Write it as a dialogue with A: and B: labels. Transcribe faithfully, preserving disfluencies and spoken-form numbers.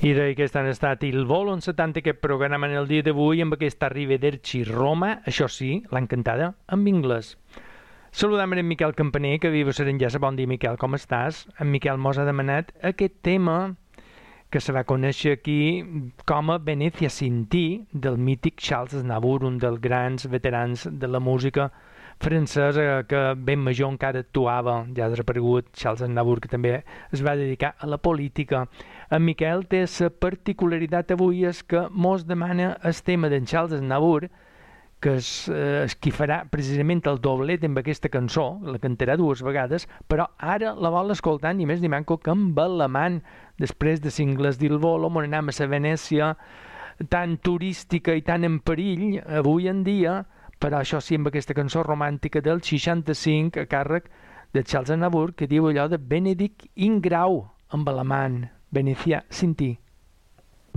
A: I d'aquest han estat Il Volo en setanta, aquest programa en el dia d'avui amb aquesta Arrivederci Roma, això sí, l'han cantada en anglès. Saludam en Miquel Campaner, que viu a Serengesa. Bon dia, Miquel, com estàs? En Miquel mos ha demanat aquest tema que se va conèixer aquí com a Venezia sin ti, del mític Charles Aznavour, un dels grans veterans de la música francesa que ben major encara actuava, ja ha desaparegut Charles Aznavour, que també es va dedicar a la política. En Miquel té la particularitat avui és que mos demana el tema d'en Charles Aznavour, que és, eh, és qui farà precisament el doblet amb aquesta cançó, la cantarà dues vegades, però ara la vol escoltar ni més ni manco que amb alemany, després de cingles d'Il Volo, on anem a la Venècia tan turística i tan en perill avui en dia, però això sí, amb aquesta cançó romàntica del seixanta-cinc a càrrec de Charles Aznavour, que diu allò de Benedict in Grau, amb alemany, Venezia sin ti.